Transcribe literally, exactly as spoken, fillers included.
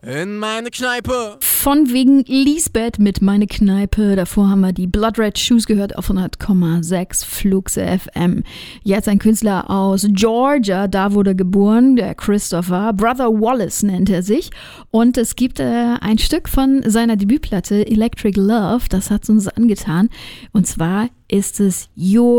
in meine Kneipe. Von wegen Lisbeth mit Meine Kneipe. Davor haben wir die Blood Red Shoes gehört auf hundert Komma sechs Flugse F M. Jetzt ein Künstler aus Georgia, da wurde geboren, der Christopher. Brother Wallace nennt er sich. Und es gibt äh, ein Stück von seiner Debütplatte Electric Love, das hat uns angetan. Und zwar ist es Your